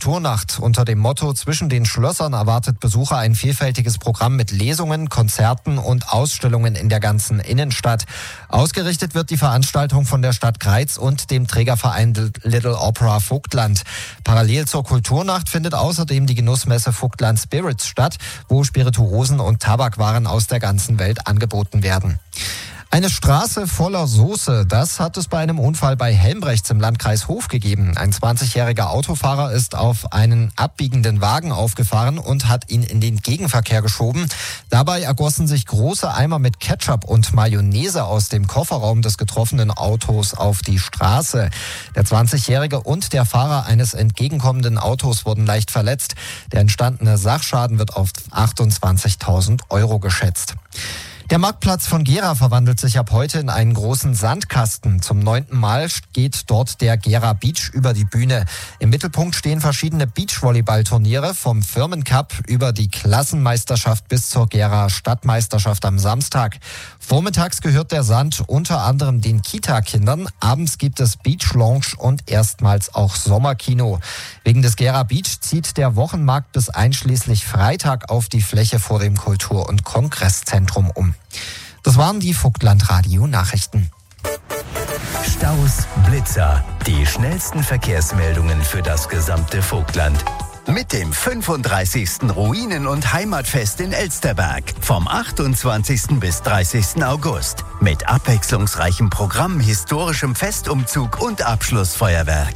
Kulturnacht. Unter dem Motto Zwischen den Schlössern erwartet Besucher ein vielfältiges Programm mit Lesungen, Konzerten und Ausstellungen in der ganzen Innenstadt. Ausgerichtet wird die Veranstaltung von der Stadt Greiz und dem Trägerverein Little Opera Vogtland. Parallel zur Kulturnacht findet außerdem die Genussmesse Vogtland Spirits statt, wo Spirituosen und Tabakwaren aus der ganzen Welt angeboten werden. Eine Straße voller Soße, das hat es bei einem Unfall bei Helmbrechts im Landkreis Hof gegeben. Ein 20-jähriger Autofahrer ist auf einen abbiegenden Wagen aufgefahren und hat ihn in den Gegenverkehr geschoben. Dabei ergossen sich große Eimer mit Ketchup und Mayonnaise aus dem Kofferraum des getroffenen Autos auf die Straße. Der 20-jährige und der Fahrer eines entgegenkommenden Autos wurden leicht verletzt. Der entstandene Sachschaden wird auf 28.000 Euro geschätzt. Der Marktplatz von Gera verwandelt sich ab heute in einen großen Sandkasten. Zum 9. Mal geht dort der Gera Beach über die Bühne. Im Mittelpunkt stehen verschiedene Beachvolleyballturniere vom Firmencup über die Klassenmeisterschaft bis zur Gera Stadtmeisterschaft am Samstag. Vormittags gehört der Sand unter anderem den Kita-Kindern. Abends gibt es Beach Lounge und erstmals auch Sommerkino. Wegen des Gera Beach zieht der Wochenmarkt bis einschließlich Freitag auf die Fläche vor dem Kultur- und Kongresszentrum um. Das waren die Vogtland Radio Nachrichten. Staus, Blitzer, die schnellsten Verkehrsmeldungen für das gesamte Vogtland. Mit dem 35. Ruinen- und Heimatfest in Elsterberg vom 28. bis 30. August. Mit abwechslungsreichem Programm, historischem Festumzug und Abschlussfeuerwerk.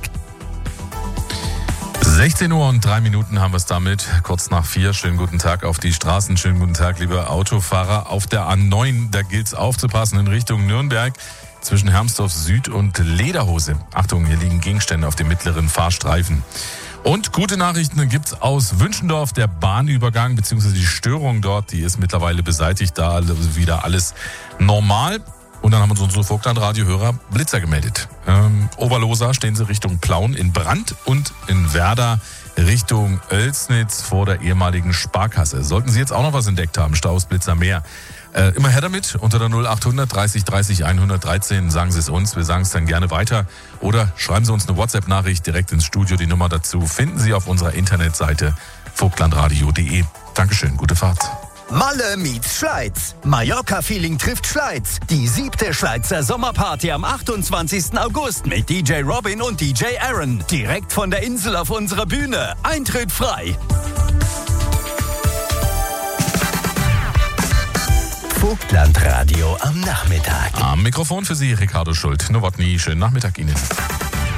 16 Uhr und 3 Minuten haben wir es damit. Kurz nach 4. Schönen guten Tag auf die Straßen. Schönen guten Tag, liebe Autofahrer. Auf der A9, da gilt es aufzupassen in Richtung Nürnberg. Zwischen Hermsdorf Süd und Lederhose. Achtung, hier liegen Gegenstände auf dem mittleren Fahrstreifen. Und gute Nachrichten gibt's aus Wünschendorf. Der Bahnübergang bzw. die Störung dort, die ist mittlerweile beseitigt. Da also wieder alles normal. Und dann haben uns unsere Vogtland-Radio-Hörer Blitzer gemeldet. Oberlosa stehen sie Richtung Plauen in Brand und in Werder Richtung Oelsnitz vor der ehemaligen Sparkasse. Sollten Sie jetzt auch noch was entdeckt haben, Staus, Blitzer, mehr. Immer her damit, unter der 0800 30 30 113, sagen Sie es uns, wir sagen es dann gerne weiter. Oder schreiben Sie uns eine WhatsApp-Nachricht direkt ins Studio, die Nummer dazu finden Sie auf unserer Internetseite vogtlandradio.de. Dankeschön, gute Fahrt. Malle meets Schleiz. Mallorca-Feeling trifft Schleiz. Die 7. Schleizer Sommerparty am 28. August mit DJ Robin und DJ Aaron. Direkt von der Insel auf unserer Bühne. Eintritt frei. Vogtland Radio am Nachmittag. Am Mikrofon für Sie Ricardo Schult. Nowotny, schönen Nachmittag Ihnen.